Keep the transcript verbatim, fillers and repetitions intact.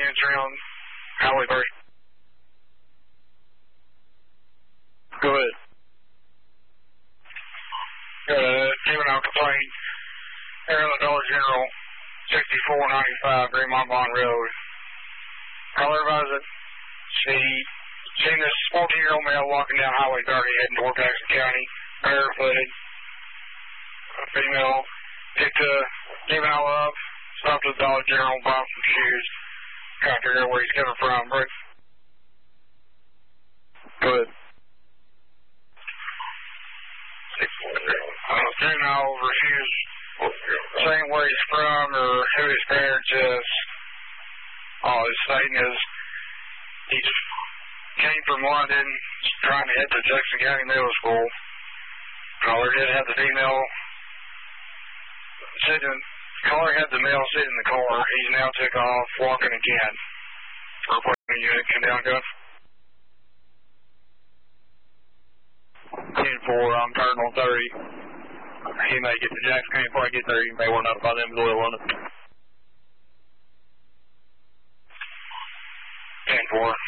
units around Highway thirty. Go ahead. Got a juvenile complaint. Area of the Dollar General, sixty-four ninety-five Greenmont Bond Road. Caller advised that she seen this fourteen-year-old male walking down Highway thirty heading toward Jackson County, barefooted. A female picked a juvenile up, stopped at the Dollar General, bought some shoes. Trying to figure out where he's coming from. Right? Go ahead. Uh, juvenile refused saying where he's from or who his parents is. All he's saying is he came from London trying to head to Jackson County Middle School. Caller did have the female sitting, caller had the male sitting in the car. He's now took off, walking again. Reporting unit, come down, go. ten four, I'm turning on thirty. He may get to Jackson County before I get there. You may want to notify them as well on it. ten four.